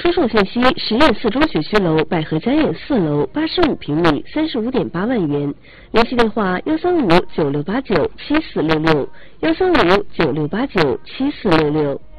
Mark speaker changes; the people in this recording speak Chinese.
Speaker 1: 出售信息：实验四中学区楼百合家苑4楼，85平米，35.8万元。联系电话：13596897466，13596897466。